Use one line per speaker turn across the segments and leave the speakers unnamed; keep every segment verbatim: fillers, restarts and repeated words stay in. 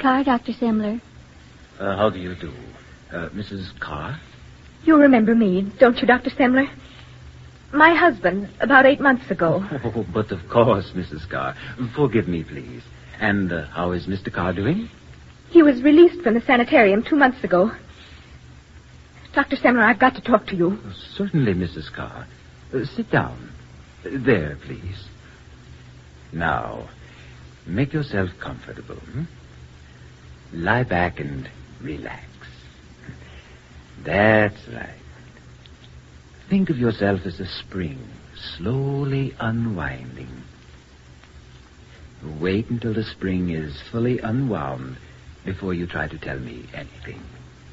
Carr, Doctor Semler.
Uh, how do you do? Uh, Missus Carr?
You remember me, don't you, Doctor Semler? My husband, about eight months ago.
Oh, but of course, Missus Carr. Forgive me, please. And uh, how is Mister Carr doing?
He was released from the sanitarium two months ago. Doctor Semler, I've got to talk to you.
Oh, certainly, Missus Carr. Uh, sit down. There, please. Now, make yourself comfortable. Hmm? Lie back and relax. That's right. Think of yourself as a spring, slowly unwinding. Wait until the spring is fully unwound before you try to tell me anything.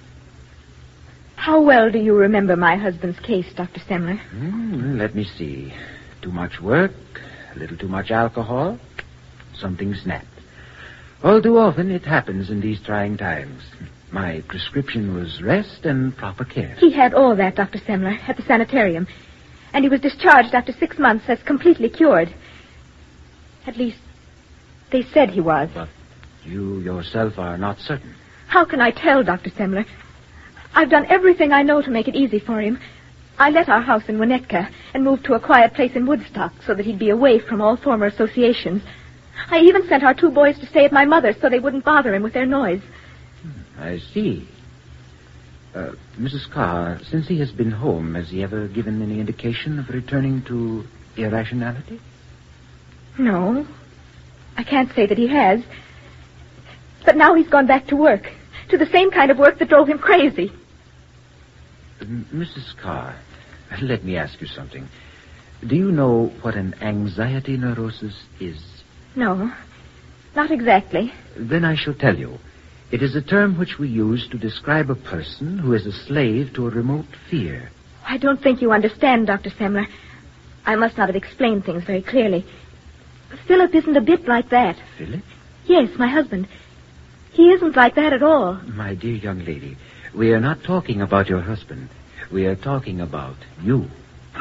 How well do you remember my husband's case, Doctor Semler?
Hmm, let me see. Too much work, a little too much alcohol, something snapped. All too often it happens in these trying times. My prescription was rest and proper care.
He had all that, Doctor Semler, at the sanitarium. And he was discharged after six months as completely cured. At least, they said he was.
But you yourself are not certain.
How can I tell, Doctor Semler? I've done everything I know to make it easy for him. I let our house in Winnetka and moved to a quiet place in Woodstock so that he'd be away from all former associations. I even sent our two boys to stay at my mother's so they wouldn't bother him with their noise.
I see. Uh, Missus Carr, since he has been home, has he ever given any indication of returning to irrationality?
No. I can't say that he has. But now he's gone back to work. To the same kind of work that drove him crazy.
Uh, Missus Carr, let me ask you something. Do you know what an anxiety neurosis is?
No. Not exactly.
Then I shall tell you. It is a term which we use to describe a person who is a slave to a remote fear.
I don't think you understand, Doctor Semler. I must not have explained things very clearly. Philip isn't a bit like that.
Philip?
Yes, my husband. He isn't like that at all.
My dear young lady, we are not talking about your husband. We are talking about you.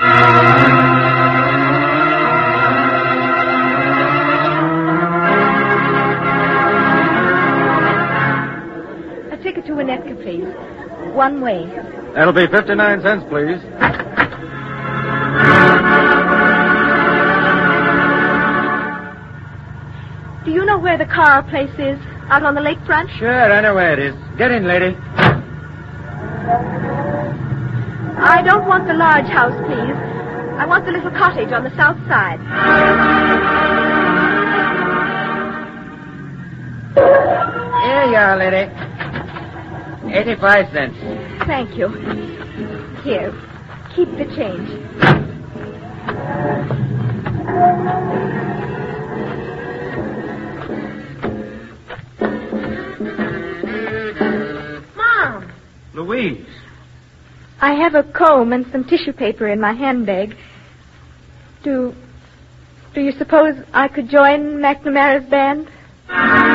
A ticket to Winnetka, please. One way.
That'll be fifty-nine cents, please.
Do you know where the Carr place is? Out on the lakefront?
Sure, I know where it is. Get in, lady.
I don't want the large house, please. I want the little cottage on the south side.
Here you are, lady. Eighty-five cents.
Thank you. Here, keep the change. Mom!
Louise.
I have a comb and some tissue paper in my handbag. Do... Do you suppose I could join McNamara's band?